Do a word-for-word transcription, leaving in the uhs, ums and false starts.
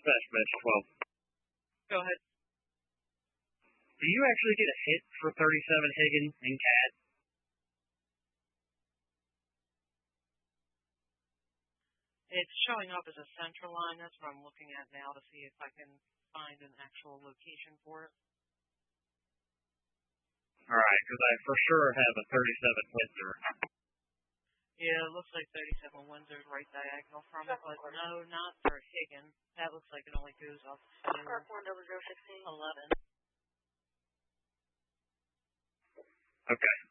dispatch, match twelve. Go ahead. Do you actually get a hit for thirty-seven Higgins and Cat? It's showing up as a central line. That's what I'm looking at now to see if I can find an actual location for it. All right, because I for sure have a thirty-seven Windsor. Yeah, it looks like thirty-seven Windsor's right diagonal from it, but no, not for Higgins. That looks like it only goes up to eleven. Okay.